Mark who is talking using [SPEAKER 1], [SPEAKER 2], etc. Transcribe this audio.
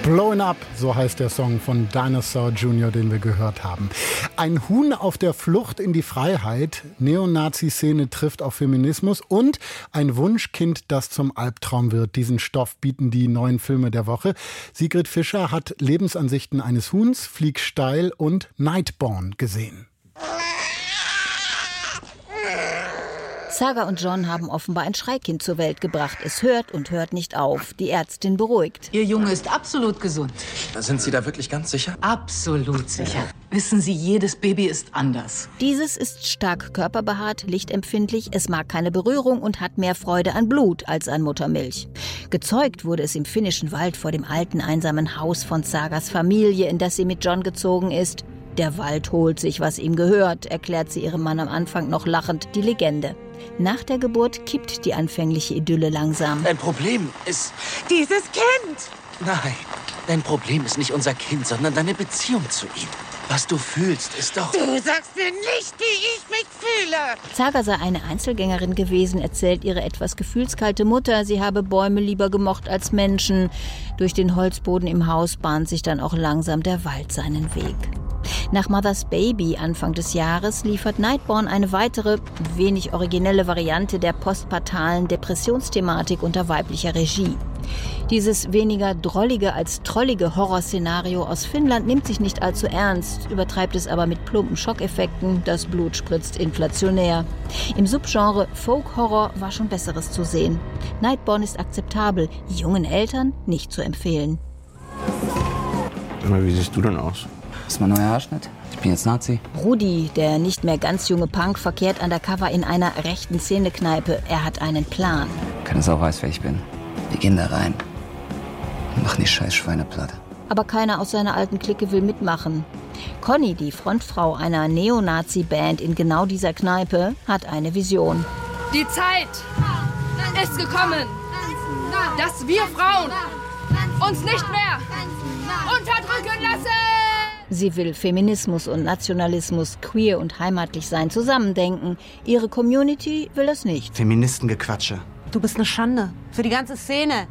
[SPEAKER 1] Blowing Up, so heißt der Song von Dinosaur Jr., den wir gehört haben. Ein Huhn auf der Flucht in die Freiheit, Neonazi-Szene trifft auf Feminismus und ein Wunschkind, das zum Albtraum wird. Diesen Stoff bieten die neuen Filme der Woche. Sigrid Fischer hat Lebensansichten eines Huhns, Flieg steil und Nightborn gesehen.
[SPEAKER 2] Saga und John haben offenbar ein Schreikind zur Welt gebracht. Es hört und hört nicht auf. Die Ärztin beruhigt.
[SPEAKER 3] Ihr Junge ist absolut gesund.
[SPEAKER 4] Sind Sie da wirklich ganz sicher?
[SPEAKER 3] Absolut sicher. Wissen Sie, jedes Baby ist anders.
[SPEAKER 2] Dieses ist stark körperbehaart, lichtempfindlich, es mag keine Berührung und hat mehr Freude an Blut als an Muttermilch. Gezeugt wurde es im finnischen Wald vor dem alten, einsamen Haus von Sagas Familie, in das sie mit John gezogen ist. Der Wald holt sich, was ihm gehört, erklärt sie ihrem Mann am Anfang noch lachend die Legende. Nach der Geburt kippt die anfängliche Idylle langsam.
[SPEAKER 4] Dein Problem ist...
[SPEAKER 5] Dieses Kind!
[SPEAKER 4] Nein, dein Problem ist nicht unser Kind, sondern deine Beziehung zu ihm. Was du fühlst, ist doch...
[SPEAKER 5] Du sagst mir nicht, wie ich mich fühle!
[SPEAKER 2] Saga sei eine Einzelgängerin gewesen, erzählt ihre etwas gefühlskalte Mutter. Sie habe Bäume lieber gemocht als Menschen. Durch den Holzboden im Haus bahnt sich dann auch langsam der Wald seinen Weg. Nach Mother's Baby Anfang des Jahres liefert Nightborn eine weitere, wenig originelle Variante der postpartalen Depressionsthematik unter weiblicher Regie. Dieses weniger drollige als trollige Horrorszenario aus Finnland nimmt sich nicht allzu ernst, übertreibt es aber mit plumpen Schockeffekten, das Blut spritzt inflationär. Im Subgenre Folk-Horror war schon Besseres zu sehen. Nightborn ist akzeptabel, jungen Eltern nicht zu empfehlen.
[SPEAKER 6] Wie siehst du denn aus?
[SPEAKER 7] Das ist mein neuer Haarschnitt. Ich bin jetzt Nazi.
[SPEAKER 2] Rudi, der nicht mehr ganz junge Punk, verkehrt undercover in einer rechten Szenekneipe. Er hat einen Plan.
[SPEAKER 7] Keine Sau weiß, wer ich bin. Wir gehen da rein und machen die scheiß Schweine platt.
[SPEAKER 2] Aber keiner aus seiner alten Clique will mitmachen. Conny, die Frontfrau einer Neonazi-Band in genau dieser Kneipe, hat eine Vision.
[SPEAKER 8] Die Zeit ist gekommen, dass wir Frauen uns nicht mehr unterdrücken lassen!
[SPEAKER 2] Sie will Feminismus und Nationalismus, queer und heimatlich sein zusammendenken. Ihre Community will das nicht.
[SPEAKER 9] Feministengequatsche.
[SPEAKER 5] Du bist eine Schande für die ganze Szene.